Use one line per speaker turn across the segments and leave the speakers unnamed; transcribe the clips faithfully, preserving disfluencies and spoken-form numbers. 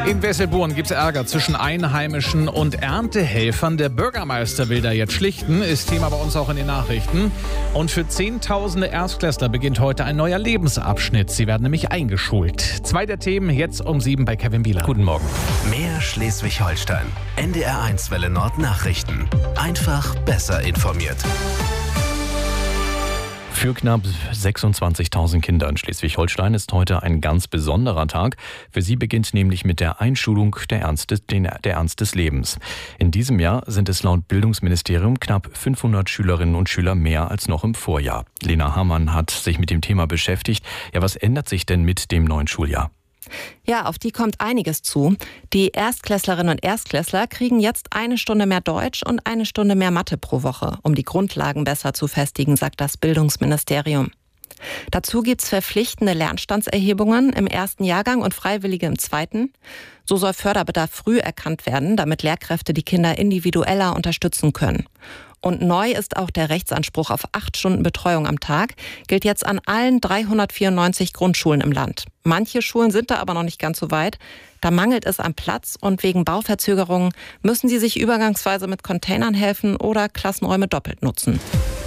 In Wesselburen gibt es Ärger zwischen Einheimischen und Erntehelfern. Der Bürgermeister will da jetzt schlichten, ist Thema bei uns auch in den Nachrichten. Und für Zehntausende Erstklässler beginnt heute ein neuer Lebensabschnitt. Sie werden nämlich eingeschult. Zwei der Themen jetzt um sieben bei Kevin Bieler.
Guten Morgen.
Mehr Schleswig-Holstein. N D R eins Welle Nord Nachrichten. Einfach besser informiert.
Für knapp sechsundzwanzigtausend Kinder in Schleswig-Holstein ist heute ein ganz besonderer Tag. Für sie beginnt nämlich mit der Einschulung der Ernst des, der Ernst des Lebens. In diesem Jahr sind es laut Bildungsministerium knapp fünfhundert Schülerinnen und Schüler mehr als noch im Vorjahr. Lena Hamann hat sich mit dem Thema beschäftigt. Ja, was ändert sich denn mit dem neuen Schuljahr?
Ja, auf die kommt einiges zu. Die Erstklässlerinnen und Erstklässler kriegen jetzt eine Stunde mehr Deutsch und eine Stunde mehr Mathe pro Woche, um die Grundlagen besser zu festigen, sagt das Bildungsministerium. Dazu gibt's verpflichtende Lernstandserhebungen im ersten Jahrgang und freiwillige im zweiten. So soll Förderbedarf früh erkannt werden, damit Lehrkräfte die Kinder individueller unterstützen können. Und neu ist auch der Rechtsanspruch auf acht Stunden Betreuung am Tag, gilt jetzt an allen dreihundertvierundneunzig Grundschulen im Land. Manche Schulen sind da aber noch nicht ganz so weit. Da mangelt es am Platz und wegen Bauverzögerungen müssen sie sich übergangsweise mit Containern helfen oder Klassenräume doppelt nutzen.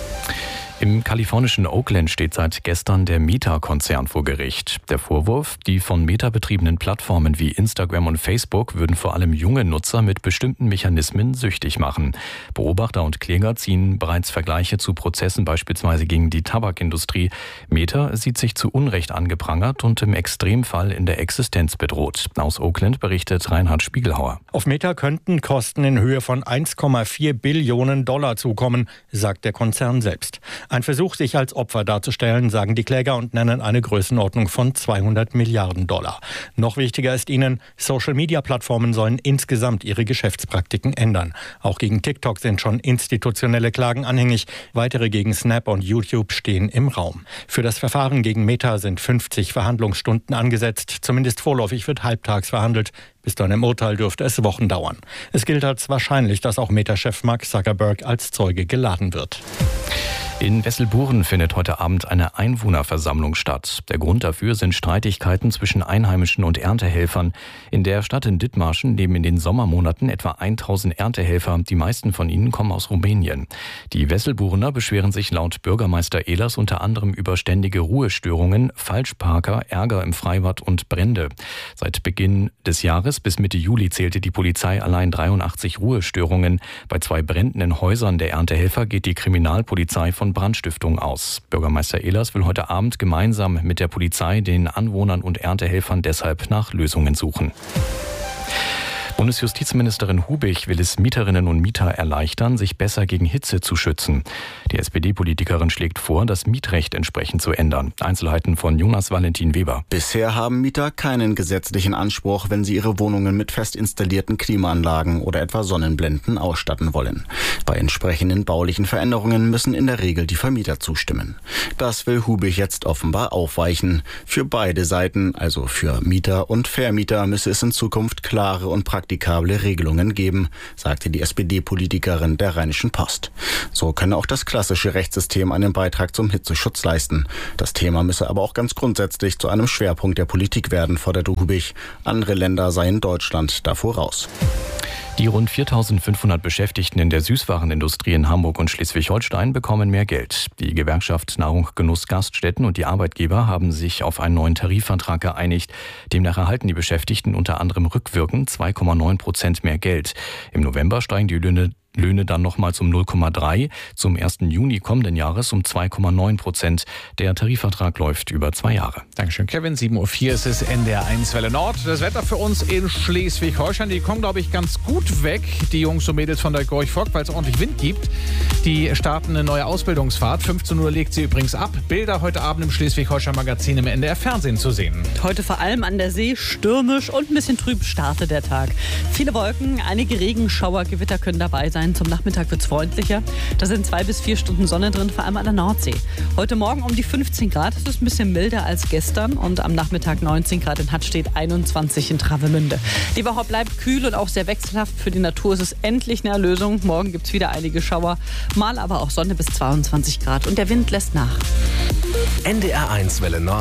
Im kalifornischen Oakland steht seit gestern der Meta-Konzern vor Gericht. Der Vorwurf, die von Meta betriebenen Plattformen wie Instagram und Facebook würden vor allem junge Nutzer mit bestimmten Mechanismen süchtig machen. Beobachter und Kläger ziehen bereits Vergleiche zu Prozessen beispielsweise gegen die Tabakindustrie. Meta sieht sich zu Unrecht angeprangert und im Extremfall in der Existenz bedroht. Aus Oakland berichtet Reinhard Spiegelhauer.
Auf Meta könnten Kosten in Höhe von eins Komma vier Billionen Dollar zukommen, sagt der Konzern selbst. Ein Versuch, sich als Opfer darzustellen, sagen die Kläger und nennen eine Größenordnung von zweihundert Milliarden Dollar. Noch wichtiger ist ihnen, Social-Media-Plattformen sollen insgesamt ihre Geschäftspraktiken ändern. Auch gegen TikTok sind schon institutionelle Klagen anhängig. Weitere gegen Snap und YouTube stehen im Raum. Für das Verfahren gegen Meta sind fünfzig Verhandlungsstunden angesetzt. Zumindest vorläufig wird halbtags verhandelt. Bis zu einem Urteil dürfte es Wochen dauern. Es gilt als wahrscheinlich, dass auch Meta-Chef Mark Zuckerberg als Zeuge geladen wird.
In Wesselburen findet heute Abend eine Einwohnerversammlung statt. Der Grund dafür sind Streitigkeiten zwischen Einheimischen und Erntehelfern. In der Stadt in Dithmarschen leben in den Sommermonaten etwa tausend Erntehelfer. Die meisten von ihnen kommen aus Rumänien. Die Wesselburener beschweren sich laut Bürgermeister Ehlers unter anderem über ständige Ruhestörungen, Falschparker, Ärger im Freibad und Brände. Seit Beginn des Jahres bis Mitte Juli zählte die Polizei allein dreiundachtzig Ruhestörungen. Bei zwei brennenden Häusern der Erntehelfer geht die Kriminalpolizei von Brandstiftung aus. Bürgermeister Ehlers will heute Abend gemeinsam mit der Polizei, den Anwohnern und Erntehelfern deshalb nach Lösungen suchen. Bundesjustizministerin Hubich will es Mieterinnen und Mieter erleichtern, sich besser gegen Hitze zu schützen. Die S P D-Politikerin schlägt vor, das Mietrecht entsprechend zu ändern. Einzelheiten von Jonas Valentin Weber.
Bisher haben Mieter keinen gesetzlichen Anspruch, wenn sie ihre Wohnungen mit fest installierten Klimaanlagen oder etwa Sonnenblenden ausstatten wollen. Bei entsprechenden baulichen Veränderungen müssen in der Regel die Vermieter zustimmen. Das will Hubich jetzt offenbar aufweichen. Für beide Seiten, also für Mieter und Vermieter, müsse es in Zukunft klare und praktikable Regelungen geben, sagte die S P D-Politikerin der Rheinischen Post. So könne auch das klassische Rechtssystem einen Beitrag zum Hitzeschutz leisten. Das Thema müsse aber auch ganz grundsätzlich zu einem Schwerpunkt der Politik werden, forderte Hubich. Andere Länder seien Deutschland da voraus.
Die rund viertausendfünfhundert Beschäftigten in der Süßwarenindustrie in Hamburg und Schleswig-Holstein bekommen mehr Geld. Die Gewerkschaft Nahrung, Genuss, Gaststätten und die Arbeitgeber haben sich auf einen neuen Tarifvertrag geeinigt. Demnach erhalten die Beschäftigten unter anderem rückwirkend zwei Komma neun Prozent mehr Geld. Im November steigen die Löhne Löhne dann nochmals um null Komma drei, zum ersten Juni kommenden Jahres um zwei Komma neun Prozent. Der Tarifvertrag läuft über zwei Jahre.
Dankeschön, Kevin. sieben Uhr vier ist es N D R eins Welle Nord. Das Wetter für uns in Schleswig-Holstein, die kommen, glaube ich, ganz gut weg, die Jungs und Mädels von der Gorch Fock, weil es ordentlich Wind gibt. Die starten eine neue Ausbildungsfahrt. fünfzehn Uhr legt sie übrigens ab. Bilder heute Abend im Schleswig-Holstein-Magazin im N D R-Fernsehen zu sehen.
Heute vor allem an der See stürmisch und ein bisschen trüb startet der Tag. Viele Wolken, einige Regenschauer, Gewitter können dabei sein. Zum Nachmittag wird es freundlicher. Da sind zwei bis vier Stunden Sonne drin, vor allem an der Nordsee. Heute Morgen um die fünfzehn Grad. Das ist ein bisschen milder als gestern. Und am Nachmittag neunzehn Grad in Hattstedt, einundzwanzig in Travemünde. Die Woche bleibt kühl und auch sehr wechselhaft. Für die Natur ist es endlich eine Erlösung. Morgen gibt es wieder einige Schauer. Mal aber auch Sonne bis zweiundzwanzig Grad. Und der Wind lässt nach.
N D R eins Welle Nord.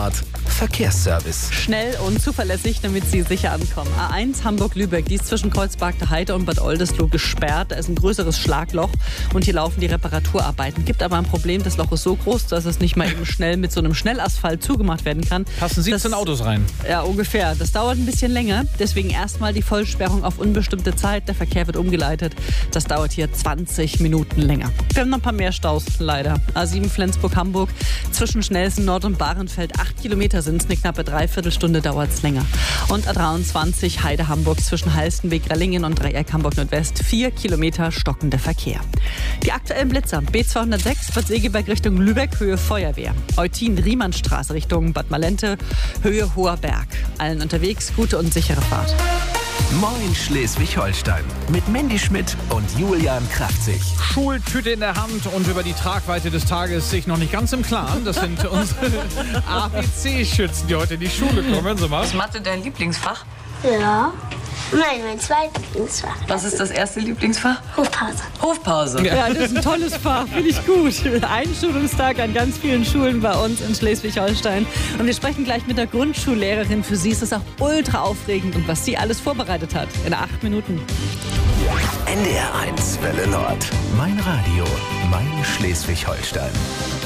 Verkehrsservice.
Schnell und zuverlässig, damit Sie sicher ankommen. A eins Hamburg-Lübeck, die ist zwischen Kreuzberg Heide und Bad Oldesloe gesperrt. Da ist ein größeres Schlagloch und hier laufen die Reparaturarbeiten. Gibt aber ein Problem, das Loch ist so groß, dass es nicht mal eben schnell mit so einem Schnellasphalt zugemacht werden kann.
Passen siebzehn
das,
Autos rein.
Ja, ungefähr. Das dauert ein bisschen länger. Deswegen erstmal die Vollsperrung auf unbestimmte Zeit. Der Verkehr wird umgeleitet. Das dauert hier zwanzig Minuten länger. Wir haben noch ein paar mehr Staus, leider. A sieben Flensburg-Hamburg, zwischen Schnelsen Nord und Bahrenfeld. Acht Kilometer sind es, eine knappe Dreiviertelstunde dauert es länger. Und A dreiundzwanzig Heide-Hamburg zwischen Halstenweg-Rellingen und Dreieck Hamburg-Nordwest. Vier Kilometer stockender Verkehr. Die aktuellen Blitzer. B zweihundertsechs, Bad Segeberg Richtung Lübeck, Höhe Feuerwehr. Eutin-Riemannstraße Richtung Bad Malente, Höhe Hoher Berg. Allen unterwegs, gute und sichere Fahrt.
Moin Schleswig-Holstein mit Mandy Schmidt und Julian Kraftzig.
Schultüte in der Hand und über die Tragweite des Tages sich noch nicht ganz im Klaren. Das sind unsere A B C-Schützen, die heute in die Schule kommen. Hören Sie mal.
Ist Mathe dein Lieblingsfach?
Ja. Nein, mein zweites Lieblingsfach.
Was ist das erste Lieblingsfach?
Hofpause.
Hofpause.
Ja, das ist ein tolles Fach, finde ich gut. Einschulungstag an ganz vielen Schulen bei uns in Schleswig-Holstein. Und wir sprechen gleich mit der Grundschullehrerin. Für sie ist es auch ultra aufregend und was sie alles vorbereitet hat. In acht Minuten.
N D R eins Welle Nord. Mein Radio, mein Schleswig-Holstein.